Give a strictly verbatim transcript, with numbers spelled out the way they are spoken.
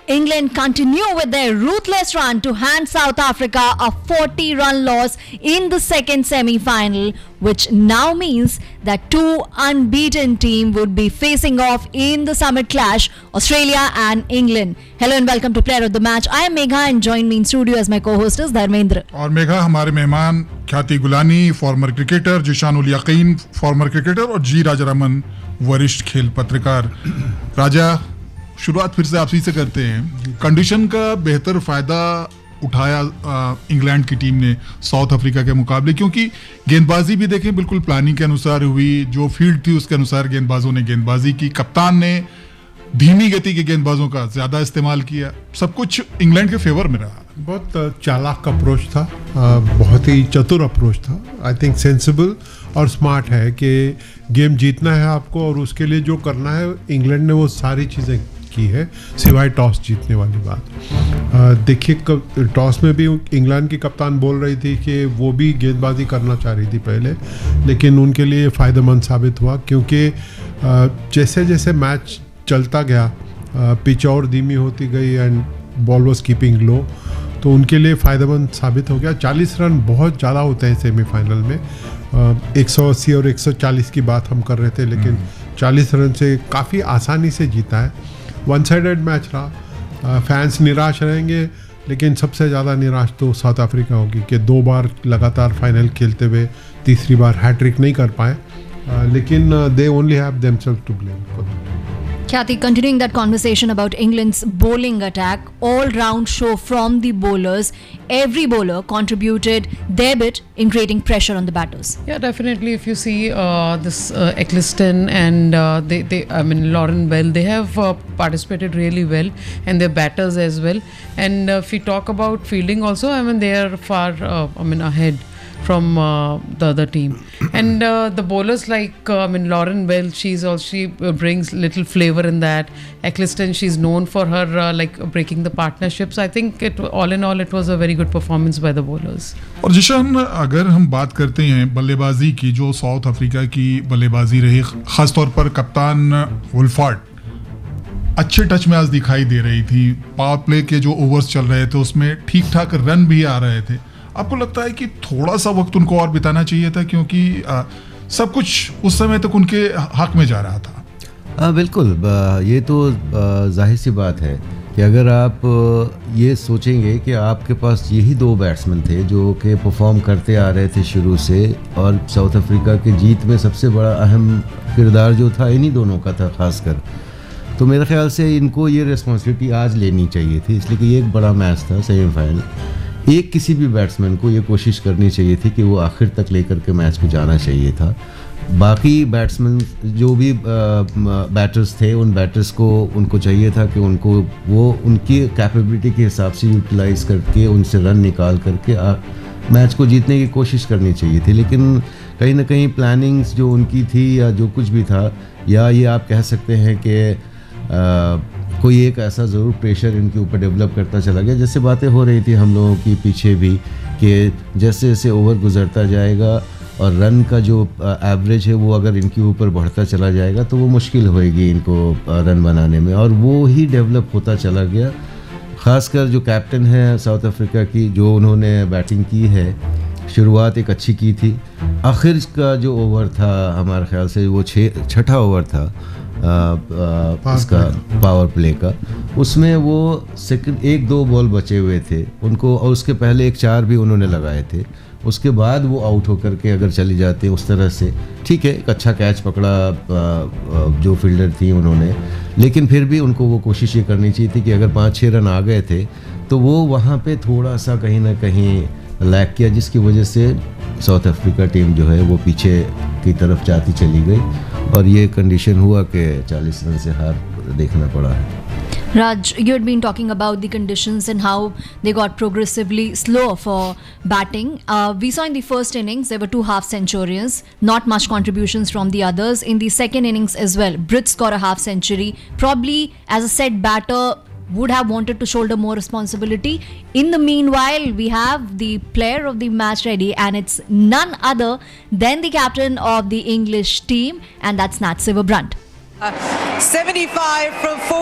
England continue with their ruthless run to hand South Africa a forty-run loss in the second semi-final, which now means that two unbeaten teams would be facing off in the summit clash, Australia and England. Hello and welcome to Player of the Match. I am Megha and join me in studio as my co-host is Dharmendra. और मेघा हमारे मेहमान ख्याति Golani farmer cricketer, Zeeshan उल यकीन farmer cricketer और जी राजारामन वरिष्ठ खेल पत्रकार. राजा, शुरुआत फिर से आप ही से करते हैं. कंडीशन का बेहतर फायदा उठाया इंग्लैंड की टीम ने साउथ अफ्रीका के मुकाबले, क्योंकि गेंदबाजी भी देखें बिल्कुल प्लानिंग के अनुसार हुई. जो फील्ड थी उसके अनुसार गेंदबाजों ने गेंदबाजी की. कप्तान ने धीमी गति के गेंदबाजों का ज्यादा इस्तेमाल किया. सब कुछ इंग्लैंड के फेवर में रहा. बहुत चालाक अप्रोच था, बहुत ही चतुर अप्रोच था. आई थिंक सेंसिबल और स्मार्ट है कि गेम जीतना है आपको और उसके लिए जो करना है इंग्लैंड ने वो सारी चीज़ें की है सिवाय टॉस जीतने वाली बात. देखिए, टॉस में भी इंग्लैंड की कप्तान बोल रही थी कि वो भी गेंदबाजी करना चाह रही थी पहले, लेकिन उनके लिए फ़ायदेमंद साबित हुआ क्योंकि जैसे जैसे मैच चलता गया पिच और धीमी होती गई एंड बॉल वॉज कीपिंग लो, तो उनके लिए फ़ायदेमंद साबित हो गया. चालीस रन बहुत ज़्यादा होते हैं सेमीफाइनल में. एक सौ अस्सी और एक सौ चालीस की बात हम कर रहे थे, लेकिन चालीस रन से काफ़ी आसानी से जीता है. वन साइडेड मैच रहा. फैंस निराश रहेंगे, लेकिन सबसे ज़्यादा निराश तो साउथ अफ्रीका होगी कि दो बार लगातार फाइनल खेलते हुए तीसरी बार हैट्रिक नहीं कर पाए. लेकिन they only have themselves to blame for that. Khyati, continuing that conversation about England's bowling attack, all-round show from the bowlers. Every bowler contributed their bit in creating pressure on the batters. Yeah, definitely. If you see uh, this uh, Eccleston and uh, they, they, I mean Lauren Bell, they have uh, participated really well, and their batters as well. And uh, if we talk about fielding also, I mean they are far, uh, I mean ahead from uh, the other team. And uh, the bowlers like uh, I mean Lauren Bell, she's also she uh, brings little flavor in that. Eccleston, she's known for her uh, like breaking the partnerships. I think it all in all it was a very good performance by the bowlers. और जिशान, अगर हम बात करते हैं बल्लेबाजी की, जो south Africa की बल्लेबाजी रही, खासतौर पर कप्तान वुल्फार्ड अच्छे टच में आज दिखाई दे रही थी. पावर प्ले के जो ओवर्स चल रहे थे उसमें ठीक ठाक रन भी आ रहे थे. आपको लगता है कि थोड़ा सा वक्त उनको और बिताना चाहिए था, क्योंकि आ, सब कुछ उस समय तक उनके हक में जा रहा था? आ, बिल्कुल. ये तो जाहिर सी बात है कि अगर आप ये सोचेंगे कि आपके पास यही दो बैट्समैन थे जो कि परफॉर्म करते आ रहे थे शुरू से, और साउथ अफ्रीका की जीत में सबसे बड़ा अहम किरदार जो था इन्हीं दोनों का था खासकर, तो मेरे ख्याल से इनको ये रिस्पॉन्सिबिलिटी आज लेनी चाहिए थी, इसलिए कि ये एक बड़ा मैच था सेमीफाइनल. एक किसी भी बैट्समैन को ये कोशिश करनी चाहिए थी कि वो आखिर तक लेकर के मैच को जाना चाहिए था. बाकी बैट्समैन जो भी बैटर्स थे, उन बैटर्स को उनको चाहिए था कि उनको वो उनकी कैपेबिलिटी के हिसाब से यूटिलाइज़ करके उनसे रन निकाल करके आ, मैच को जीतने की कोशिश करनी चाहिए थी. लेकिन कहीं ना कहीं प्लानिंग्स जो उनकी थी या जो कुछ भी था, या ये आप कह सकते हैं कि कोई एक ऐसा ज़रूर प्रेशर इनके ऊपर डेवलप करता चला गया. जैसे बातें हो रही थी हम लोगों की पीछे भी कि जैसे जैसे ओवर गुजरता जाएगा और रन का जो एवरेज है वो अगर इनके ऊपर बढ़ता चला जाएगा तो वो मुश्किल होएगी इनको रन बनाने में, और वो ही डेवलप होता चला गया. ख़ासकर जो कैप्टन है साउथ अफ्रीका की, जो उन्होंने बैटिंग की है, शुरुआत एक अच्छी की थी. आखिर का जो ओवर था हमारे ख्याल से वो छः छठा ओवर था आ, आ, इसका पावर प्ले का, उसमें वो सेकंड एक दो बॉल बचे हुए थे उनको, और उसके पहले एक चार भी उन्होंने लगाए थे. उसके बाद वो आउट होकर के अगर चली जाती उस तरह से, ठीक है, एक अच्छा कैच पकड़ा आ, आ, जो फील्डर थी उन्होंने, लेकिन फिर भी उनको वो कोशिश ये करनी चाहिए थी कि अगर पाँच छः रन आ गए थे तो वो वहाँ पे थोड़ा सा कहीं ना कहीं लैक किया, जिसकी वजह से साउथ अफ्रीका टीम जो है वो पीछे की तरफ जाती चली गई, और ये कंडीशन हुआ कि चालीस रन से हार देखना पड़ा है. Raj, you had been talking about the conditions and how they got progressively slower for batting. Uh, we saw in the first innings there were two half centurions, not much contributions from the others. In the second innings as well, Britt scored a half century. Probably as a set batter, would have wanted to shoulder more responsibility. In the meanwhile, we have the player of the match ready, and it's none other than the captain of the English team, and that's Nat Sciver-Brunt. Uh, seventy-five from four.